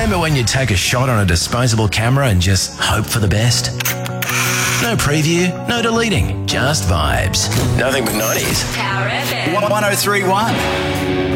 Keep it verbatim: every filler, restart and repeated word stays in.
Remember when you take a shot on a disposable camera and just hope for the best? No preview, no deleting, just vibes. Nothing but nineties. Power F M. one oh three point one.